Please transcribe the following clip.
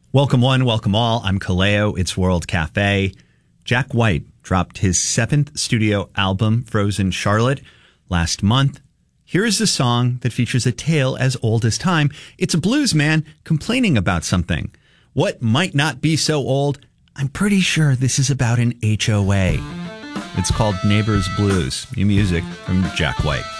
Welcome one, welcome all. I'm Kaleo. It's World Cafe. Jack White dropped his 7th studio album, Frozen Charlotte, last month. Here is the song that features a tale as old as time. It's a blues man complaining about something. What might not be so old? I'm pretty sure this is about an HOA. It's called Neighbors Blues. New music from Jack White.